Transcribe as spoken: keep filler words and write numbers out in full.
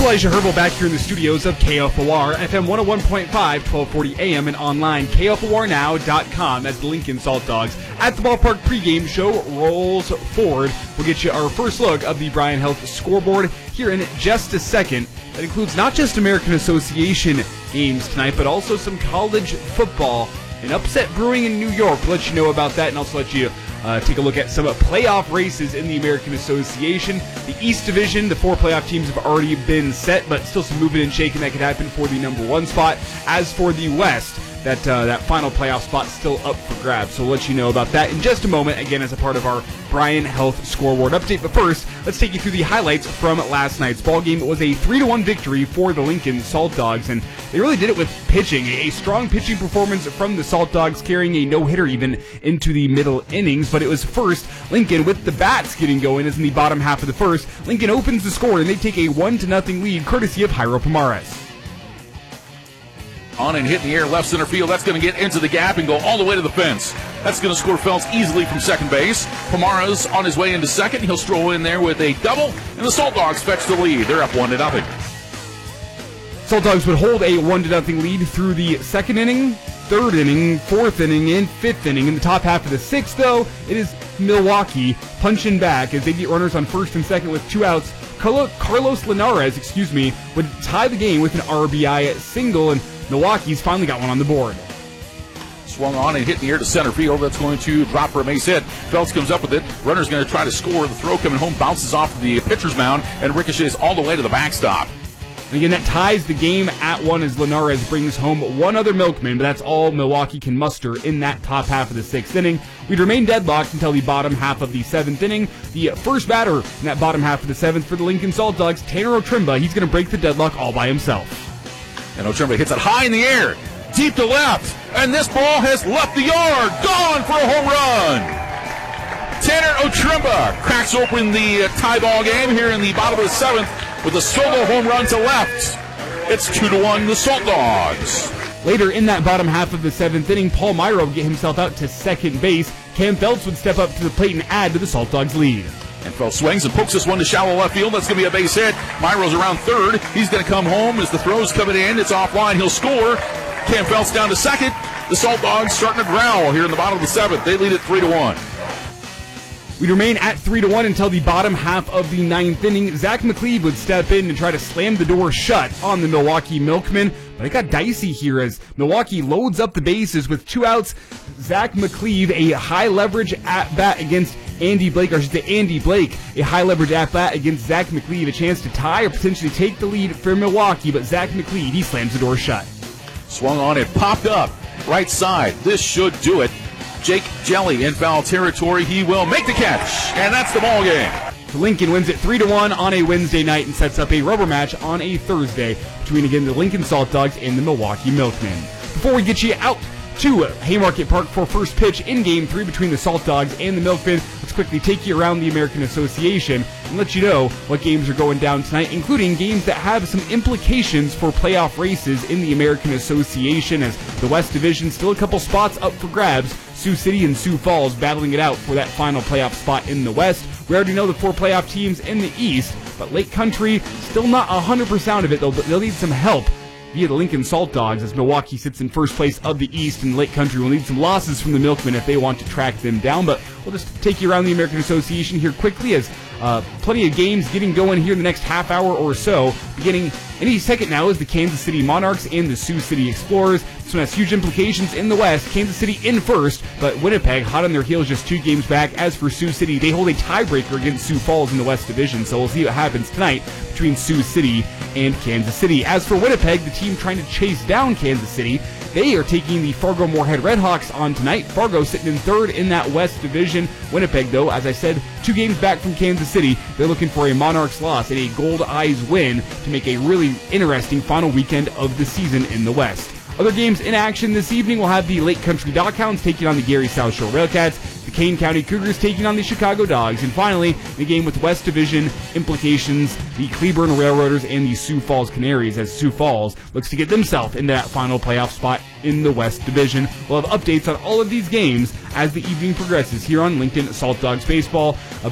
Elijah Herbal back here in the studios of K F O R, F M one oh one point five, twelve forty A M, and online, K F O R now dot com, as the Lincoln Salt Dogs at the Ballpark pregame show rolls forward. We'll get you our first look of the Bryan Health scoreboard here in just a second. That includes not just American Association games tonight, but also some college football. An upset brewing in New York. We'll let you know about that, and also let you uh, take a look at some playoff races in the American Association. The East Division, the four playoff teams have already been set, but still some moving and shaking that could happen for the number one spot. As for the West, that uh, that final playoff spot still up for grabs. So we'll let you know about that in just a moment, again, as a part of our Bryan Health scoreboard update. But first, let's take you through the highlights from last night's ball game. It was a three to one victory for the Lincoln Salt Dogs, and they really did it with pitching. A strong pitching performance from the Salt Dogs, carrying a no-hitter even into the middle innings. But it was first Lincoln with the bats getting going, as in the bottom half of the first, Lincoln opens the score, and they take a one to nothing lead, courtesy of Jairo Pomares. On and hit in the air, left center field. That's going to get into the gap and go all the way to the fence. That's going to score Phelps easily from second base. Pomares on his way into second. He'll stroll in there with a double, and the Salt Dogs fetch the lead. They're up one to nothing. Salt Dogs would hold a one to nothing lead through the second inning, third inning, fourth inning, and fifth inning. In the top half of the sixth, though, it is Milwaukee punching back as they get runners on first and second with two outs. Carlos Linares, excuse me, would tie the game with an R B I single, and Milwaukee's finally got one on the board. Swung on and hit in the air to center field. That's going to drop for a base hit. Phelps comes up with it. Runner's going to try to score. The throw coming home bounces off the pitcher's mound and ricochets all the way to the backstop. And again, that ties the game at one as Linares brings home one other milkman, but that's all Milwaukee can muster in that top half of the sixth inning. We'd remain deadlocked until the bottom half of the seventh inning. The first batter in that bottom half of the seventh for the Lincoln Salt Dogs, Tanner Otrimba, he's going to break the deadlock all by himself. And Otrimba hits it high in the air, deep to left, and this ball has left the yard, gone for a home run. Tanner Otrimba cracks open the tie ball game here in the bottom of the seventh with a solo home run to left. It's two to one, the Salt Dogs. Later in that bottom half of the seventh inning, Paul Myro would get himself out to second base. Cam Phelps would step up to the plate and add to the Salt Dogs' lead. And Phelps swings and pokes this one to shallow left field. That's going to be a base hit. Myro's around third. He's going to come home as the throw's coming in. It's offline. He'll score. Cam Phelps down to second. The Salt Dogs starting to growl here in the bottom of the seventh. They lead it three to one. We'd remain at three to one until the bottom half of the ninth inning. Zach McCleve would step in and try to slam the door shut on the Milwaukee Milkmen, but it got dicey here as Milwaukee loads up the bases with two outs. Zach McCleve, a high leverage at bat against Andy Blake, or I should say Andy Blake, a high leverage at bat against Zach McCleve, a chance to tie or potentially take the lead for Milwaukee, but Zach McCleve, he slams the door shut. Swung on it, popped up, right side. This should do it. Jake Jelly in foul territory. He will make the catch, and that's the ball game. So Lincoln wins it three to one on a Wednesday night and sets up a rubber match on a Thursday between, again, the Lincoln Salt Dogs and the Milwaukee Milkmen. Before we get you out to Haymarket Park for first pitch in Game three between the Salt Dogs and the Milkmen, let's quickly take you around the American Association and let you know what games are going down tonight, including games that have some implications for playoff races in the American Association, as the West Division still a couple spots up for grabs. Sioux City and Sioux Falls battling it out for that final playoff spot in the West. We already know the four playoff teams in the East, but Lake Country still not one hundred percent of it. They'll, they'll need some help via the Lincoln Salt Dogs as Milwaukee sits in first place of the East, and Lake Country will need some losses from the Milkmen if they want to track them down. But we'll just take you around the American Association here quickly, as uh, plenty of games getting going here in the next half hour or so. Beginning any second now is the Kansas City Monarchs and the Sioux City Explorers. This one has huge implications in the West. Kansas City in first, but Winnipeg hot on their heels, just two games back. As for Sioux City, they hold a tiebreaker against Sioux Falls in the West Division, so we'll see what happens tonight between Sioux City and Kansas City. As for Winnipeg, the team trying to chase down Kansas City, they are taking the Fargo-Moorhead Redhawks on tonight. Fargo sitting in third in that West Division. Winnipeg, though, as I said, two games back from Kansas City. They're looking for a Monarchs loss and a Gold Eyes win to make a really interesting final weekend of the season in the West. Other games in action this evening, we'll have the Lake Country Doghounds taking on the Gary South Shore Railcats, the Kane County Cougars taking on the Chicago Dogs, and finally, the game with West Division implications, the Cleburne Railroaders and the Sioux Falls Canaries, as Sioux Falls looks to get themselves into that final playoff spot in the West Division. We'll have updates on all of these games as the evening progresses here on Lincoln Salt Dogs Baseball.